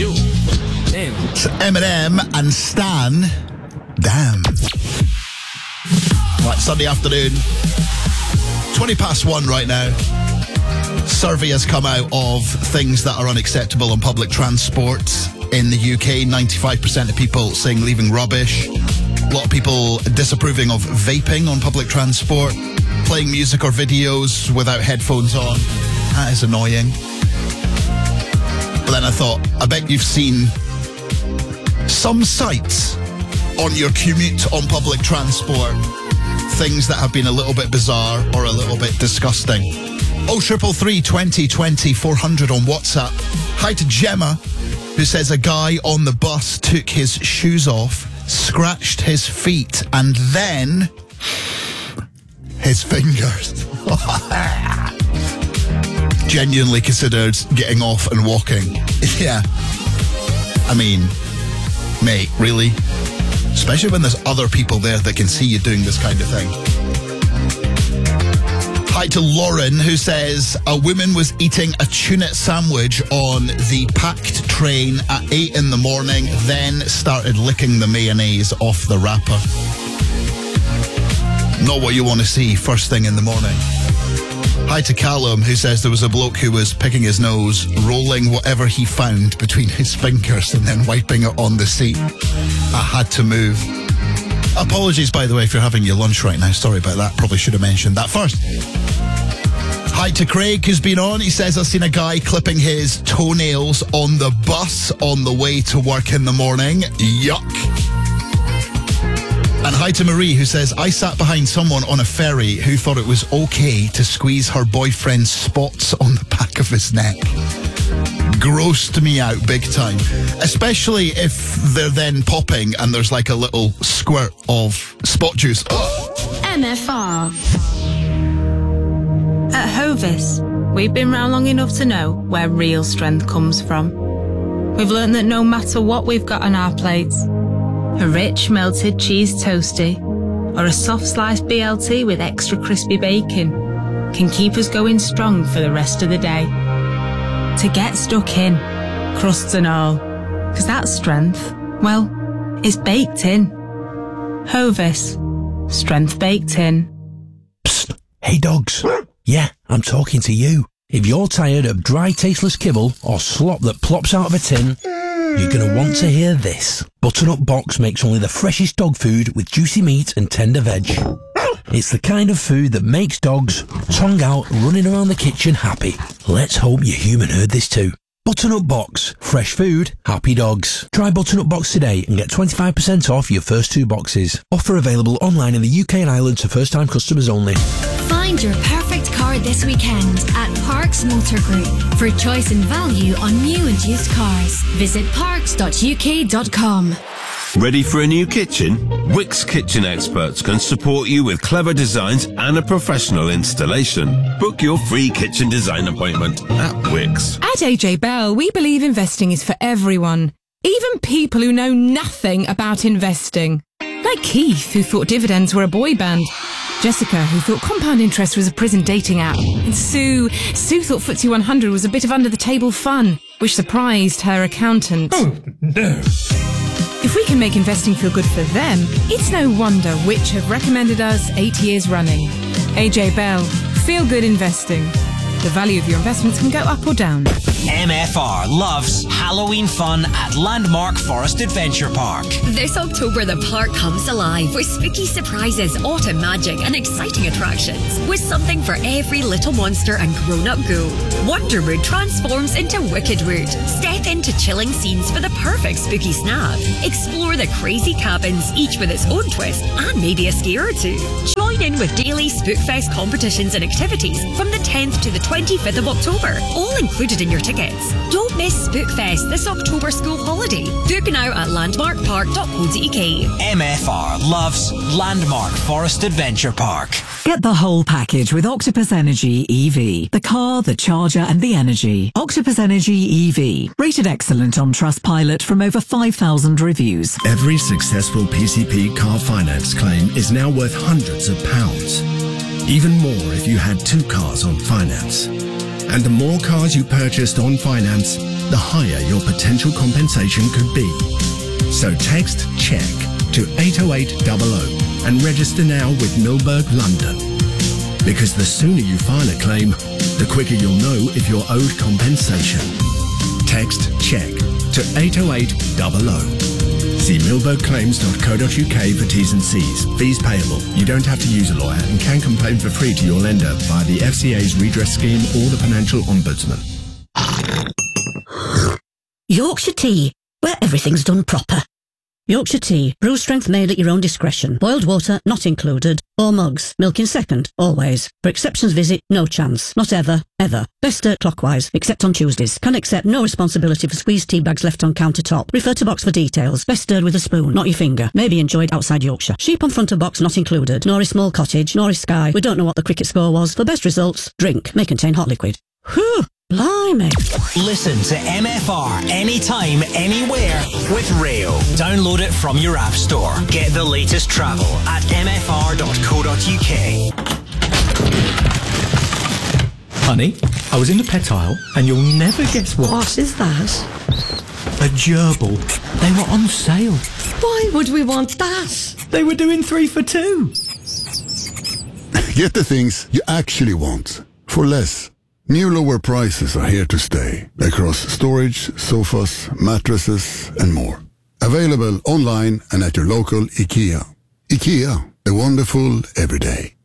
Yo. Damn. It's Eminem and Stan. Damn. Right, Sunday afternoon. 1:20 right now. Survey has come out of things that are unacceptable on public transport in the UK. 95% of people saying leaving rubbish. A lot of people disapproving of vaping on public transport. Playing music or videos without headphones on. That is annoying. But then I thought, I bet you've seen some sights on your commute on public transport. Things that have been a little bit bizarre or a little bit disgusting. 0333 2020 400 on WhatsApp. Hi to Gemma, who says a guy on the bus took his shoes off, scratched his feet, and then his fingers. Genuinely considered getting off and walking. Yeah. I mean, mate, really? Especially when there's other people there that can see you doing this kind of thing. Hi to Lauren, who says a woman was eating a tuna sandwich on the packed train at 8 in the morning, then started licking the mayonnaise off the wrapper. Not what you want to see first thing in the morning. Hi to Callum, who says there was a bloke who was picking his nose, rolling whatever he found between his fingers and then wiping it on the seat. I had to move. Apologies, by the way, if you're having your lunch right now. Sorry about that. Probably should have mentioned that first. Hi to Craig, who's been on. He says, I've seen a guy clipping his toenails on the bus on the way to work in the morning. Yuck. And hi to Marie, who says, I sat behind someone on a ferry who thought it was okay to squeeze her boyfriend's spots on the back of his neck. Grossed me out big time. Especially if they're then popping and there's like a little squirt of spot juice. MFR. At Hovis, we've been round long enough to know where real strength comes from. We've learned that no matter what we've got on our plates, a rich melted cheese toastie or a soft sliced BLT with extra crispy bacon can keep us going strong for the rest of the day. To get stuck in, crusts and all, because that strength, well, is baked in. Hovis, strength baked in. Psst, hey dogs. Yeah, I'm talking to you. If you're tired of dry, tasteless kibble or slop that plops out of a tin, you're going to want to hear this. Butternut Box makes only the freshest dog food with juicy meat and tender veg. It's the kind of food that makes dogs, tongue out, running around the kitchen happy. Let's hope your human heard this too. Butternut Box. Fresh food, happy dogs. Try Butternut Box today and get 25% off your first 2 boxes. Offer available online in the UK and Ireland to first-time customers only. Find your perfect car this weekend at Parks Motor Group for choice and value on new and used cars. Visit parks.uk.com. Ready for a new kitchen? Wix Kitchen Experts can support you with clever designs and a professional installation. Book your free kitchen design appointment at Wix. At AJ Bell, we believe investing is for everyone, even people who know nothing about investing. Like Keith, who thought dividends were a boy band. Jessica, who thought compound interest was a prison dating app. And Sue thought FTSE 100 was a bit of under-the-table fun, which surprised her accountant. Oh, no. If we can make investing feel good for them, it's no wonder Which have recommended us 8 years running. AJ Bell, feel good investing. The value of your investments can go up or down. MFR loves Halloween fun at Landmark Forest Adventure Park. This October, the park comes alive with spooky surprises, autumn magic, and exciting attractions. With something for every little monster and grown-up ghoul. Wonderwood transforms into Wickedwood. Step into chilling scenes for the perfect spooky snap. Explore the crazy cabins, each with its own twist and maybe a scare or two. Join in with daily Spookfest competitions and activities from the 10th to the 25th of October, all included in your tickets. Don't miss Spookfest this October school holiday. Book now at landmarkpark.co.uk. MFR loves Landmark Forest Adventure Park. Get the whole package with Octopus Energy EV. The car, the charger and the energy. Octopus Energy EV. Rated excellent on Trustpilot from over 5,000 reviews. Every successful PCP car finance claim is now worth hundreds of pounds. Even more if you had 2 cars on finance. And the more cars you purchased on finance, the higher your potential compensation could be. So text CHECK to 80800 and register now with Milberg London. Because the sooner you file a claim, the quicker you'll know if you're owed compensation. Text CHECK to 80800. See milbergclaims.co.uk for T's and C's. Fees payable. You don't have to use a lawyer and can complain for free to your lender via the FCA's redress scheme or the Financial Ombudsman. Yorkshire Tea, where everything's done proper. Yorkshire Tea, brew strength made at your own discretion. Boiled water not included. Or mugs. Milk in second, always. For exceptions visit, no chance. Not ever, ever. Best stir clockwise, except on Tuesdays. Can accept no responsibility for squeezed tea bags left on countertop. Refer to box for details. Best stirred with a spoon, not your finger. May be enjoyed outside Yorkshire. Sheep on front of box not included. Nor is small cottage, nor is Sky. We don't know what the cricket score was. For best results, drink. May contain hot liquid. Whew! Blimey. Listen to MFR anytime, anywhere with Rail. Download it from your app store. Get the latest travel at mfr.co.uk. Honey, I was in the pet aisle and you'll never guess what. What is that? A gerbil. They were on sale. Why would we want that? They were doing 3 for 2. Get the things you actually want for less. New lower prices are here to stay across storage, sofas, mattresses and more. Available online and at your local IKEA. IKEA, the wonderful everyday.